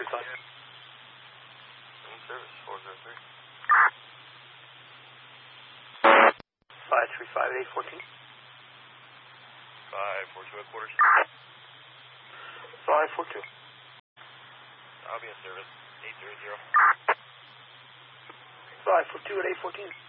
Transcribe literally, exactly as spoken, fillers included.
three five. In service, four zero three. five three five, eight fourteen. five four two at quarters. five four two. I'll be in service, eight zero zero. five four two at eight fourteen.